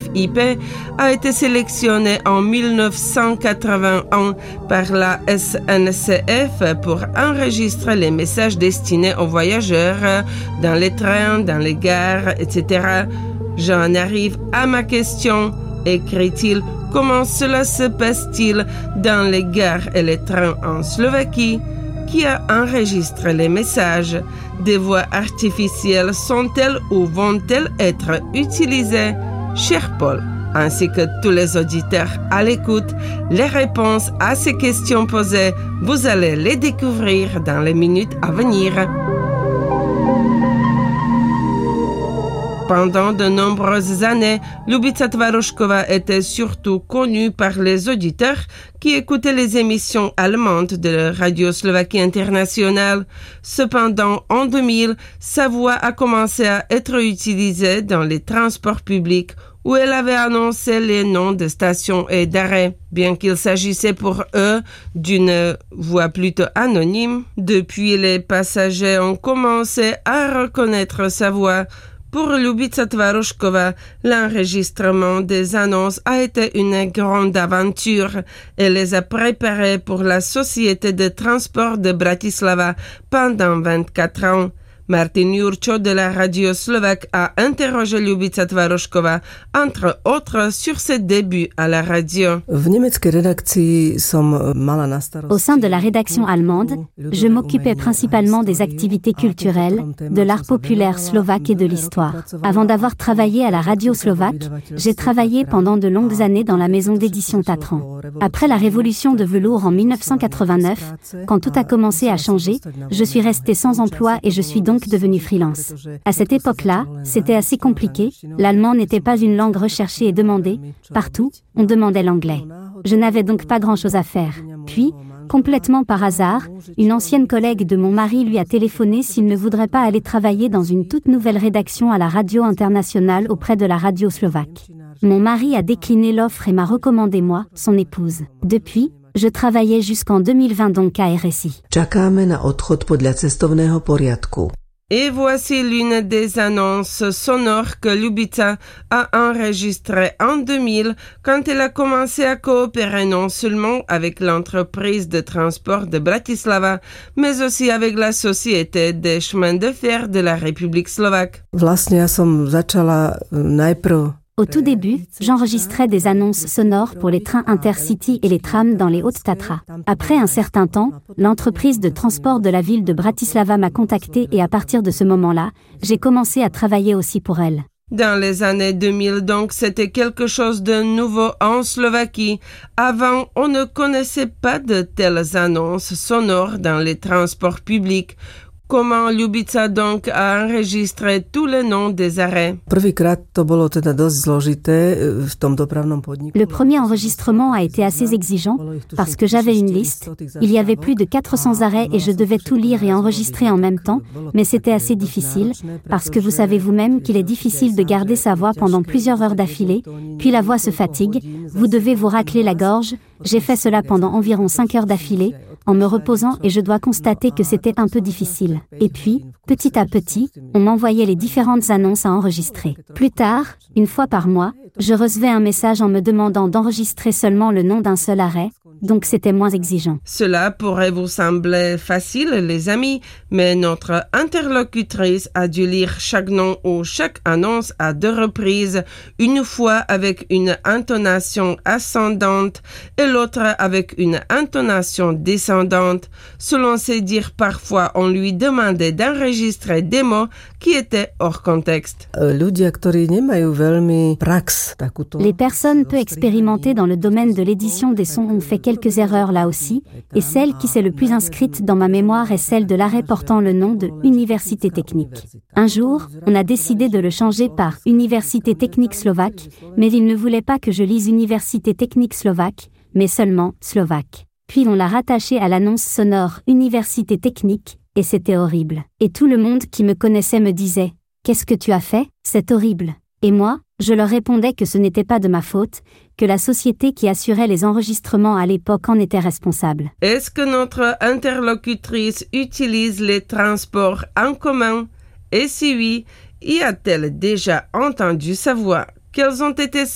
IP a été sélectionné en 1981 par la SNCF pour enregistrer les messages destinés aux voyageurs dans les trains, dans les gares, etc. J'en arrive à ma question, écrit-il. Comment cela se passe-t-il dans les gares et les trains en Slovaquie? Qui a enregistré les messages? Des voix artificielles sont-elles ou vont-elles être utilisées? Cher Paul, ainsi que tous les auditeurs à l'écoute, les réponses à ces questions posées, vous allez les découvrir dans les minutes à venir. Pendant de nombreuses années, Ljubica Tvarošková était surtout connue par les auditeurs qui écoutaient les émissions allemandes de Radio Slovaquie Internationale. Cependant, en 2000, sa voix a commencé à être utilisée dans les transports publics où elle avait annoncé les noms de stations et d'arrêts, bien qu'il s'agissait pour eux d'une voix plutôt anonyme. Depuis, les passagers ont commencé à reconnaître sa voix. Pour Ljubica Tvarošková, l'enregistrement des annonces a été une grande aventure. Elle les a préparées pour la Société de transport de Bratislava pendant 24 ans. Martin Jurčo de la radio slovaque a interrogé Ljubica Tvarošková, entre autres, sur ses débuts à la radio. Au sein de la rédaction allemande, je m'occupais principalement des activités culturelles, de l'art populaire slovaque et de l'histoire. Avant d'avoir travaillé à la radio slovaque, j'ai travaillé pendant de longues années dans la maison d'édition Tatran. Après la révolution de velours en 1989, quand tout a commencé à changer, je suis restée sans emploi et je suis donc devenue freelance. À cette époque-là, c'était assez compliqué. L'allemand n'était pas une langue recherchée et demandée. Partout, on demandait l'anglais. Je n'avais donc pas grand-chose à faire. Puis, complètement par hasard, une ancienne collègue de mon mari lui a téléphoné s'il ne voudrait pas aller travailler dans une toute nouvelle rédaction à la radio internationale auprès de la radio slovaque. Mon mari a décliné l'offre et m'a recommandé moi, son épouse. Depuis, je travaillais jusqu'en 2020 donc à RSI. Et voici l'une des annonces sonores que Ljubica a enregistrées en 2000 quand elle a commencé à coopérer non seulement avec l'entreprise de transport de Bratislava, mais aussi avec la Société des chemins de fer de la République slovaque. Au tout début, j'enregistrais des annonces sonores pour les trains Intercity et les trams dans les Hautes-Tatras. Après un certain temps, l'entreprise de transport de la ville de Bratislava m'a contacté et à partir de ce moment-là, j'ai commencé à travailler aussi pour elle. Dans les années 2000, donc, c'était quelque chose de nouveau en Slovaquie. Avant, on ne connaissait pas de telles annonces sonores dans les transports publics. Comment Ljubica donc a enregistré tous les noms des arrêts? Le premier enregistrement a été assez exigeant parce que j'avais une liste. Il y avait plus de 400 arrêts et je devais tout lire et enregistrer en même temps, mais c'était assez difficile parce que vous savez vous-même qu'il est difficile de garder sa voix pendant plusieurs heures d'affilée, puis la voix se fatigue, vous devez vous racler la gorge. J'ai fait cela pendant environ 5 heures d'affilée, en me reposant et je dois constater que c'était un peu difficile. Et puis, petit à petit, on m'envoyait les différentes annonces à enregistrer. Plus tard, une fois par mois, je recevais un message en me demandant d'enregistrer seulement le nom d'un seul arrêt, donc c'était moins exigeant. Cela pourrait vous sembler facile, les amis, mais notre interlocutrice a dû lire chaque nom ou chaque annonce à 2 reprises, une fois avec une intonation ascendante et l'autre avec une intonation descendante. Selon ses dires, parfois on lui demandait d'enregistrer des mots qui étaient hors contexte. Les personnes peu expérimentées dans le domaine de l'édition des sons ont fait quelques erreurs là aussi, et celle qui s'est le plus inscrite dans ma mémoire est celle de l'arrêt portant le nom de Université technique. Un jour, on a décidé de le changer par Université technique slovaque, mais il ne voulait pas que je lise Université technique slovaque, mais seulement slovaque. Puis on l'a rattaché à l'annonce sonore Université technique, et c'était horrible. Et tout le monde qui me connaissait me disait « Qu'est-ce que tu as fait? C'est horrible !» Et moi, je leur répondais que ce n'était pas de ma faute, que la société qui assurait les enregistrements à l'époque en était responsable. Est-ce que notre interlocutrice utilise les transports en commun? Et si oui, y a-t-elle déjà entendu sa voix? Quelles ont été